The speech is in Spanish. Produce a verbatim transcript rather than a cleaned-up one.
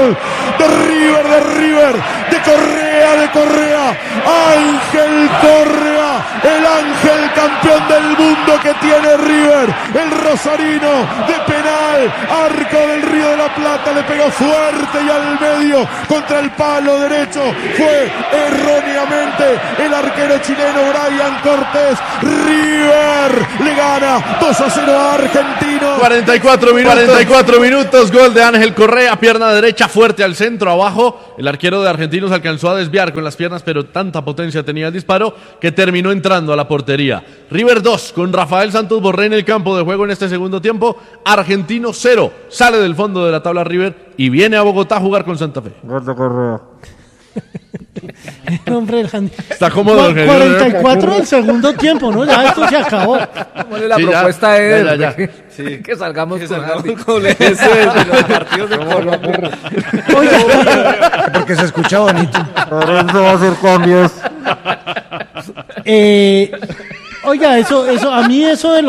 gol de River, de River, de Correa, de Correa, Ángel Correa, el ángel campeón del mundo que tiene River, el rosarino de penal, arco del Río de la Plata, le pegó fuerte y al medio contra el palo derecho, fue erróneamente el arquero chileno Brian Cortés. River le gana dos a cero a Argentino. cuarenta y cuatro minutos, cuarenta y cuatro minutos, gol de Ángel Correa, pierna derecha fuerte al centro, abajo, el arquero de Argentinos alcanzó a desviar con las piernas, pero tanta potencia tenía el disparo que terminó entrando a la portería. River dos, con Rafael Santos Borré en el campo de juego en este segundo tiempo, Argentino cero, sale del fondo de la tabla River y viene a Bogotá a jugar con Santa Fe. Gol de Correa. Hombre, el está cómodo. Cu- cuarenta y cuatro del segundo tiempo, ¿no? Ya esto se acabó. ¿Cuál es la Sí, ya, propuesta de ya, Eder? ya, ya. Que, Sí. que salgamos Que con salgamos Andy. con ese de los partidos de Colombia. Oiga, Porque se escucha bonito. Lorenzo va a hacer cambios. eh, oiga, eso, eso, a mí eso de